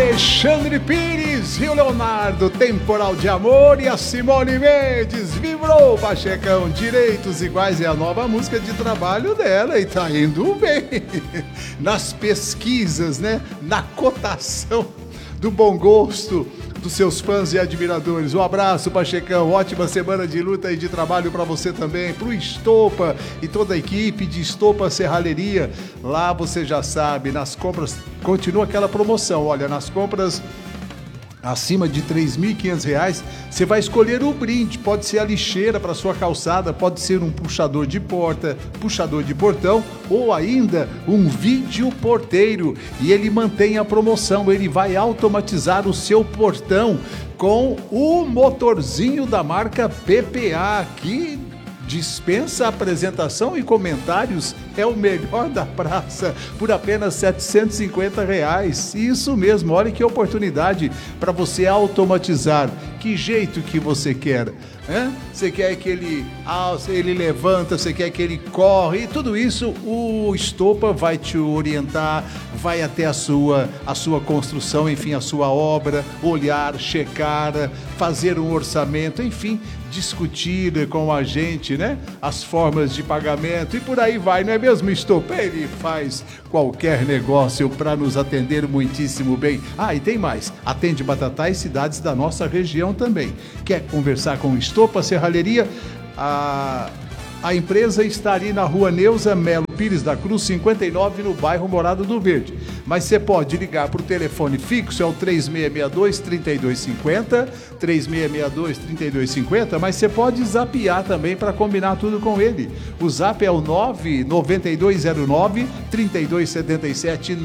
Alexandre Pires, Rio Leonardo, Temporal de Amor e a Simone Mendes, Vibrou, Pachecão, Direitos Iguais é a nova música de trabalho dela e tá indo bem nas pesquisas, né? Na cotação do bom gosto dos seus fãs e admiradores. Um abraço, Pachecão, ótima semana de luta e de trabalho para você também, pro Estopa e toda a equipe de Estopa Serralheria. Lá você já sabe, nas compras, continua aquela promoção, olha, nas compras acima de R$ 3.500, você vai escolher o brinde. Pode ser a lixeira para sua calçada, pode ser um puxador de porta, puxador de portão ou ainda um vídeo porteiro. E ele mantém a promoção, ele vai automatizar o seu portão com o motorzinho da marca PPA, que dispensa apresentação e comentários, é o melhor da praça, por apenas R$ 750. Isso mesmo, olha que oportunidade para você automatizar. Que jeito que você quer? Você quer que ele levanta, você quer que ele corre, e tudo isso o Estopa vai te orientar, vai até a sua construção, enfim, a sua obra, olhar, checar, fazer um orçamento, enfim, discutir com a gente, né? As formas de pagamento e por aí vai, não é mesmo, Estopa? Ele faz qualquer negócio para nos atender muitíssimo bem. Ah, e tem mais, atende Batatais e cidades da nossa região também. Quer conversar com o Estopa Serralheria? A empresa está ali na rua Neuza Melo Pires da Cruz, 59, no bairro Morada do Verde. Mas você pode ligar para o telefone fixo, é o 3662-3250, 3662-3250, mas você pode zapear também para combinar tudo com ele. O zap é o 99209-3277,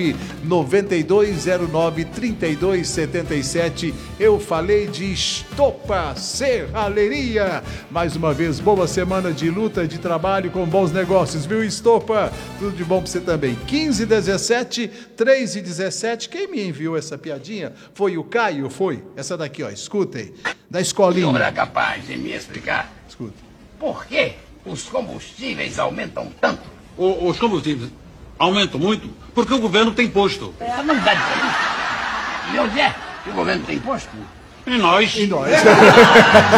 99209-3277. Eu falei de Estopa Serralheria. Mais uma vez, boa semana de luta, de trabalho com bons negócios, viu, Estopa? Tudo de bom pra você também. 15:17, 3:17. Quem me enviou essa piadinha? Foi o Caio? Foi? Essa daqui, ó, escutem. Da escolinha. O senhor é capaz de me explicar Escuta. por que os combustíveis aumentam tanto? Os combustíveis aumentam muito porque o governo tem imposto. Não dá diferença. E onde é que o governo tem imposto? E nós? E nós?